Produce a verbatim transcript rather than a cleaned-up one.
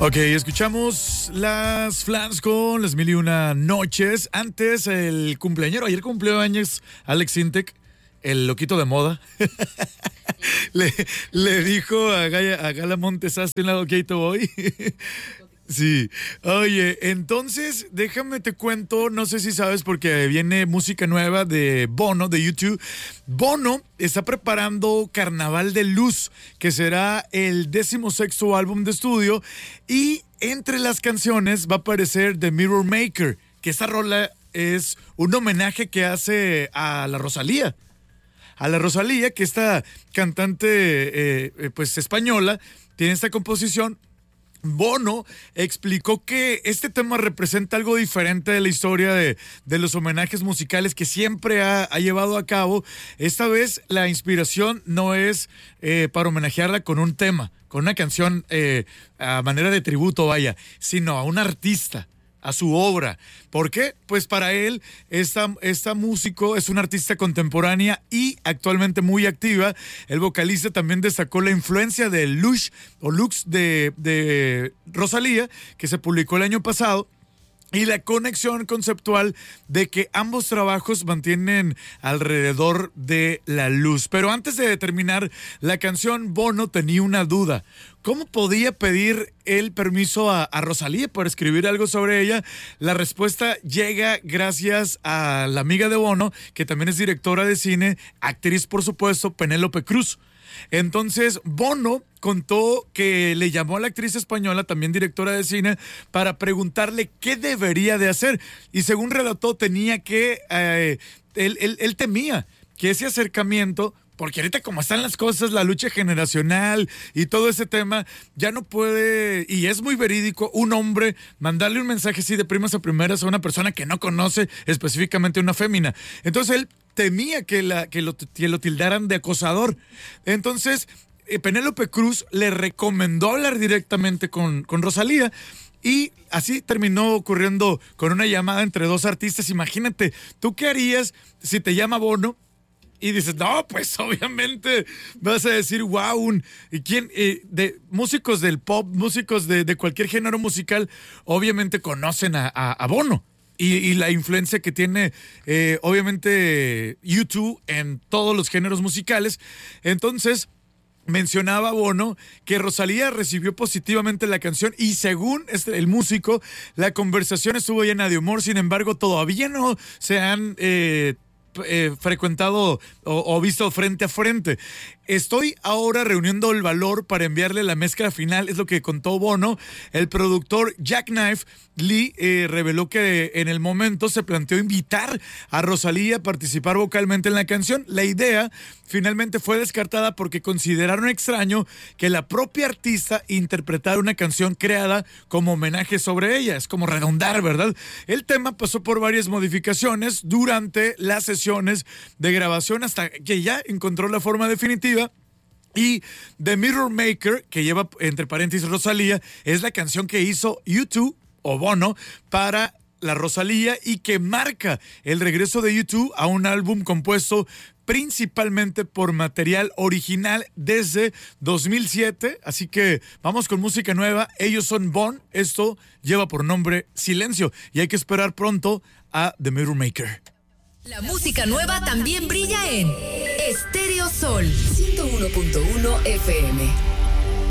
Ok, escuchamos las Flans con las mil y una noches. Antes, el cumpleañero, ayer cumplió años Alex Sintek, el loquito de moda. le, le dijo a, Gaya, a Gala Montes, hazte un lado, Keito Boy. Sí, oye, entonces déjame te cuento, no sé si sabes porque viene música nueva de Bono, de YouTube. Bono está preparando Carnaval de Luz, que será el decimosexto álbum de estudio, y entre las canciones va a aparecer The Mirror Maker, que esa rola es un homenaje que hace a la Rosalía. A la Rosalía, que esta cantante eh, pues española tiene esta composición. Bono explicó que este tema representa algo diferente de la historia de, de los homenajes musicales que siempre ha, ha llevado a cabo. Esta vez la inspiración no es eh, para homenajearla con un tema, con una canción eh, a manera de tributo, vaya, sino a un artista, a su obra. ¿Por qué? Pues para él, esta, esta músico es una artista contemporánea y actualmente muy activa. El vocalista también destacó la influencia de Lush o Lux de, de Rosalía, que se publicó el año pasado, y la conexión conceptual de que ambos trabajos mantienen alrededor de la luz. Pero antes de terminar la canción, Bono tenía una duda. ¿Cómo podía pedir el permiso a, a Rosalía para escribir algo sobre ella? La respuesta llega gracias a la amiga de Bono, que también es directora de cine, actriz por supuesto, Penélope Cruz. Entonces, Bono contó que le llamó a la actriz española, también directora de cine, para preguntarle qué debería de hacer. Y según relató, tenía que, eh, él, él, él temía que ese acercamiento, porque ahorita como están las cosas, la lucha generacional y todo ese tema, ya no puede, y es muy verídico, un hombre mandarle un mensaje así de primas a primeras a una persona que no conoce, específicamente una fémina. Entonces él temía que, la, que, lo, que lo tildaran de acosador. Entonces eh, Penélope Cruz le recomendó hablar directamente con, con Rosalía. Y así terminó ocurriendo con una llamada entre dos artistas. Imagínate, ¿tú qué harías si te llama Bono? Y dices, no, pues obviamente vas a decir, wow, ¿y quién? Eh, de, músicos del pop, músicos de, de cualquier género musical, obviamente conocen a, a, a Bono. Y, y la influencia que tiene, eh, obviamente, YouTube en todos los géneros musicales. Entonces, mencionaba Bono que Rosalía recibió positivamente la canción y según este, el músico, la conversación estuvo llena de humor. Sin embargo, todavía no se han eh, eh, frecuentado o, o visto frente a frente. Estoy ahora reuniendo el valor para enviarle la mezcla final, es lo que contó Bono. El productor Jackknife Lee eh, reveló que en el momento se planteó invitar a Rosalía a participar vocalmente en la canción. La idea finalmente fue descartada porque consideraron extraño que la propia artista interpretara una canción creada como homenaje sobre ella. Es como redondar, ¿verdad? El tema pasó por varias modificaciones durante las sesiones de grabación hasta que ya encontró la forma definitiva. Y The Mirror Maker, que lleva entre paréntesis Rosalía, es la canción que hizo YouTube o Bono para la Rosalía y que marca el regreso de YouTube a un álbum compuesto principalmente por material original desde dos mil siete. Así que vamos con música nueva. Ellos son Bon. Esto lleva por nombre Silencio y hay que esperar pronto a The Mirror Maker. La música nueva también brilla en Estéreo Sol ciento uno punto uno F M.